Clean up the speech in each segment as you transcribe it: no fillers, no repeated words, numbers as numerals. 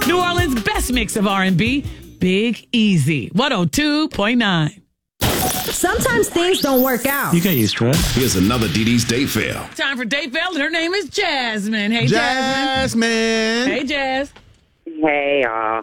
New Orleans' best mix of R&B, Big Easy, 102.9. Sometimes things don't work out. You can't use trust. Here's another DD's date fail. Time for date fail, and her name is Jasmine. Hey, Jasmine. Hey, Jazz. Hey, y'all.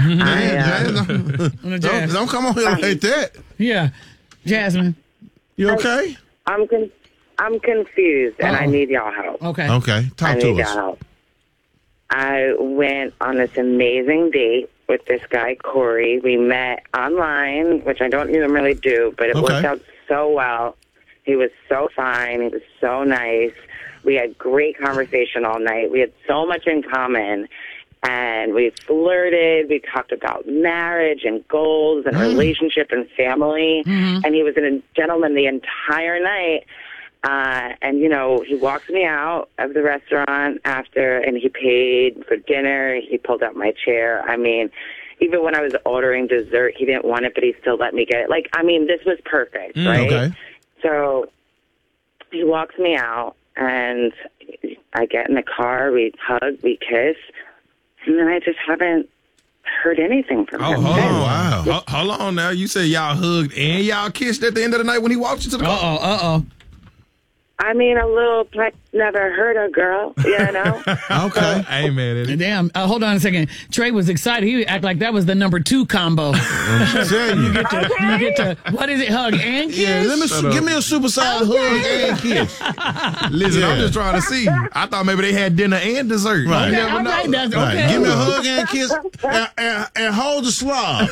Don't come on here like that. Yeah, Jasmine. You okay? I'm confused, and I need y'all help. Okay. Okay. Talk to y'all us. help. I went on this amazing date with this guy, Corey. We met online, which I don't even really do, but it worked out so well. He was so fine. He was so nice. We had great conversation all night. We had so much in common. And we flirted. We talked about marriage and goals and relationship and family. And he was a gentleman the entire night. And, you know, he walked me out of the restaurant after, and he paid for dinner. He pulled out my chair. I mean, even when I was ordering dessert, he didn't want it, but he still let me get it. Like, I mean, this was perfect, right? Okay. So he walks me out, and I get in the car. We hug, we kiss. And then I just haven't heard anything from him. Wow. Hold on now. You said y'all hugged and y'all kissed at the end of the night when he walked you to the car? I mean, a little never hurt a girl, you know? Okay. I ain't mad at it. Damn. Hold on a second. Trey was excited. He act like that was the number 2 combo. You get to, what is it, hug and kiss? Yeah, give me a supersized hug and kiss. Listen, I'm just trying to see. I thought maybe they had dinner and dessert. Right. You never know. Right, that's Right. okay. Give me a hug and kiss and hold the slob.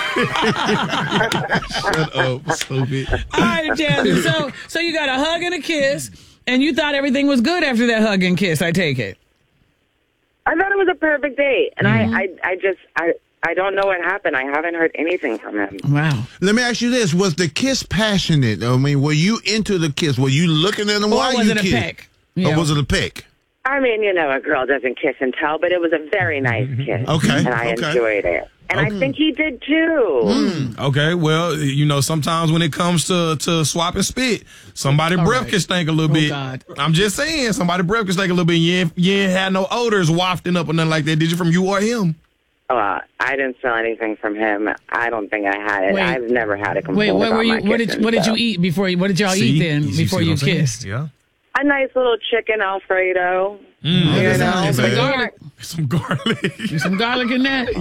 Shut up, stupid. All right, Jasmine. So you got a hug and a kiss, and you thought everything was good after that hug and kiss, I take it. I thought it was a perfect date. And I don't know what happened. I haven't heard anything from him. Wow. Let me ask you this. Was the kiss passionate? I mean, were you into the kiss? Were you looking at him while Or was you it a kissed? peck? Or Yeah. was it a peck? I mean, you know, a girl doesn't kiss and tell, but it was a very nice kiss. Okay, And I okay. enjoyed it. And I think he did too. Okay, well, you know, sometimes when it comes to swap and spit, somebody breath can stink a little bit. God. I'm just saying, somebody breath can stink a little bit. You ain't had no odors wafting up or nothing like that, did you, from you or him? I didn't smell anything from him. I don't think I had it. Wait. I've never had a complaint Wait, what about were you? my kissing, What did so. you eat before? What did y'all eat then before you kissed? Yeah. A nice little chicken Alfredo. You know, Some garlic. Some garlic. Some garlic in that.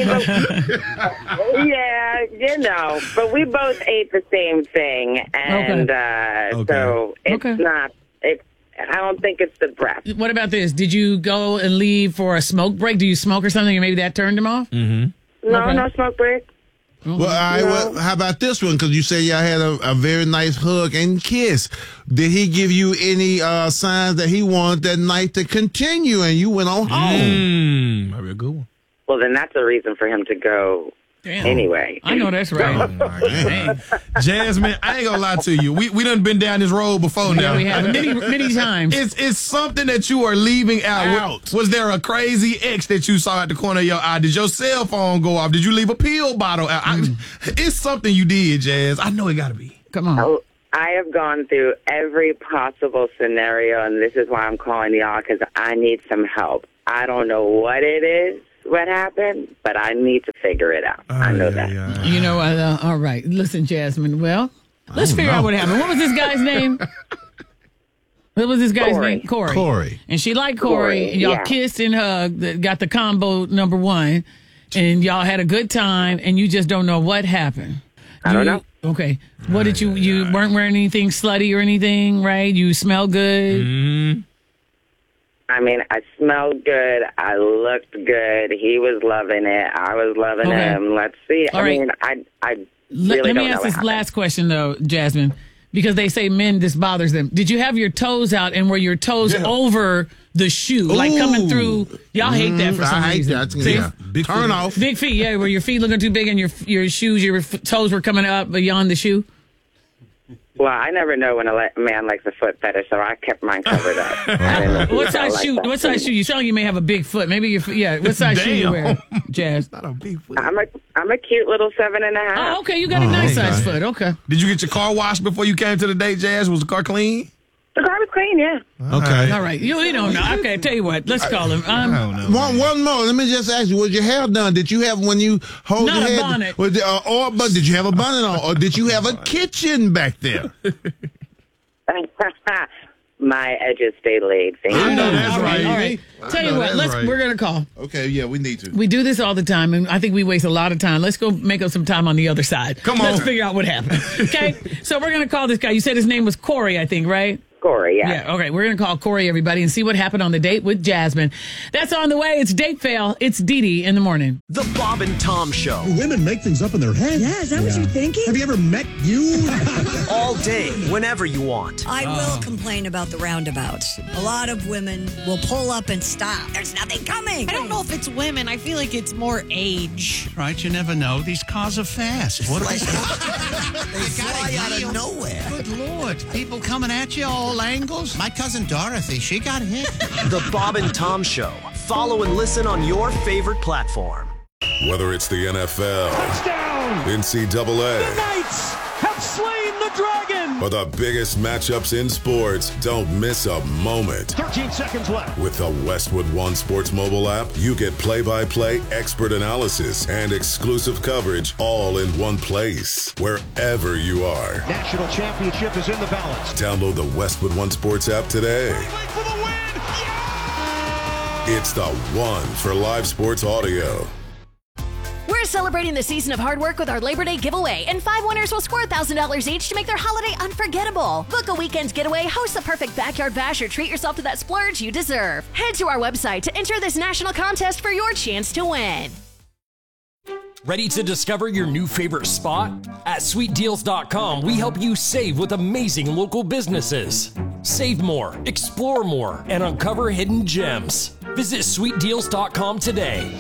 I mean, yeah, you know, but we both ate the same thing, and so it's not. I don't think it's the breath. What about this? Did you go and leave for a smoke break? Do you smoke or something, and maybe that turned him off? Mm-hmm. No, no smoke break. Well, all right, well, how about this one? Because you say y'all had a very nice hug and kiss. Did he give you any signs that he wanted that night to continue and you went on home? Might be a good one. Well, then that's a reason for him to go anyway. I know that's right. Jasmine, I ain't gonna lie to you. We done been down this road before now. Yeah, we have many times. It's something that you are leaving out. Was there a crazy X that you saw at the corner of your eye? Did your cell phone go off? Did you leave a pill bottle out? It's something you did, Jazz. I know it gotta be. Come on. I have gone through every possible scenario, and this is why I'm calling y'all, because I need some help. I don't know what it is, what happened, but I need to figure it out. I know that. Yeah. You know, all right. Listen, Jasmine. Well, let's figure out what happened. What was this guy's name? What was this guy's name? Corey. And she liked Corey. Y'all kissed and hugged. Got the combo number 1. And y'all had a good time, and you just don't know what happened. I don't know. Okay. What did you weren't wearing anything slutty or anything, right? You smell good. Mm-hmm. I mean, I smelled good. I looked good. He was loving it. I was loving him. Let's see. All right. mean, I Let really don't me know ask what this happened. last question, though, Jasmine, because they say men, this bothers them. Did you have your toes out and were your toes over the shoe? Like coming through. Y'all hate that for some I hate reason. that. See? Yeah. Big Turn feet. off. Big feet, yeah, where your feet looking too big and your shoes, your toes were coming up beyond the shoe. Well, I never know when a man likes a foot fetish, so I kept mine covered up. I didn't know if What he size felt shoe? like that. What size shoe? You sound like you may have a big foot. Maybe your what size shoe you wear, Jazz? Not a big foot. I'm a cute little 7.5. Oh, okay, you got a nice size foot. Okay. Did you get your car washed before you came to the date, Jazz? Was the car clean? The car was clean, yeah. Okay. All right. You don't know. Okay, tell you what. Let's call him. I don't know. One more. Let me just ask you: was your hair done? Did you have when you hold Not your a head? bonnet. But did you have a bonnet on, or did you have a kitchen back there? My edges stay laid. Thank you. I know that's All right. All right. Tell you what. We're gonna call. Okay. Yeah, we need to. We do this all the time, and I think we waste a lot of time. Let's go make up some time on the other side. Come on. Let's figure out what happened. Okay? So we're going to call this guy. You said his name was Corey, I think, right? Corey, yeah. Yeah, okay. We're going to call Corey, everybody, and see what happened on the date with Jasmine. That's on the way. It's Date Fail. It's Dee Dee in the morning. The Bob and Tom Show. Women make things up in their head. Yeah, is that what you're thinking? Have you ever met you? All day, whenever you want. I will complain about the roundabouts. A lot of women will pull up and stop. There's nothing coming. I don't know if it's women. I feel like it's more age. Right, you never know. These cars are fast. What are they? They fly out of nowhere. Good Lord. People coming at you all angles. My cousin Dorothy, she got hit. The Bob and Tom Show. Follow and listen on your favorite platform. Whether it's the NFL, touchdown, NCAA, the Knights have slain the dragon, or the biggest matchups in sports, don't miss a moment. 13 seconds left. With the Westwood One Sports mobile app, you get play-by-play expert analysis and exclusive coverage all in one place, wherever you are. National championship is in the balance. Download the Westwood One Sports app today. For the win! Yeah! It's the one for live sports audio. We're celebrating the season of hard work with our Labor Day giveaway, and 5 winners will score $1,000 each to make their holiday unforgettable. Book a weekend getaway, host the perfect backyard bash, or treat yourself to that splurge you deserve. Head to our website to enter this national contest for your chance to win. Ready to discover your new favorite spot? At sweetdeals.com, we help you save with amazing local businesses. Save more, explore more, and uncover hidden gems. Visit sweetdeals.com today.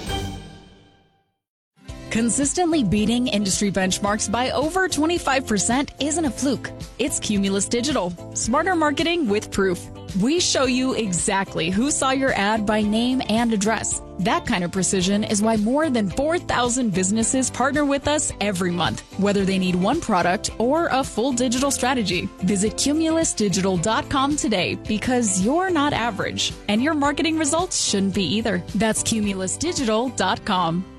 Consistently beating industry benchmarks by over 25% isn't a fluke. It's Cumulus Digital. Smarter marketing with proof. We show you exactly who saw your ad by name and address. That kind of precision is why more than 4,000 businesses partner with us every month, whether they need one product or a full digital strategy. Visit cumulusdigital.com today, because you're not average, and your marketing results shouldn't be either. That's cumulusdigital.com.